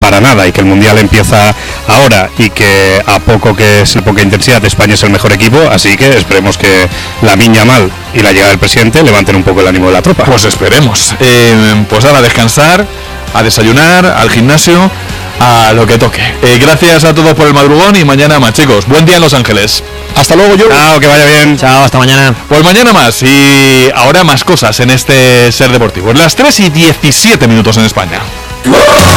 para nada y que el Mundial empieza ahora y que a poca intensidad España es el mejor equipo, así que esperemos que Lamine Yamal y la llegada del presidente levanten un poco el ánimo de la tropa. Pues esperemos. Pues ahora a descansar, a desayunar, al gimnasio, a lo que toque. Gracias a todos por el madrugón y mañana más, chicos. Buen día en Los Ángeles. Hasta luego, yo. Chao, que vaya bien. Chao, hasta mañana. Pues mañana más y ahora más cosas en este Ser Deportivo. Las 3:17 en España.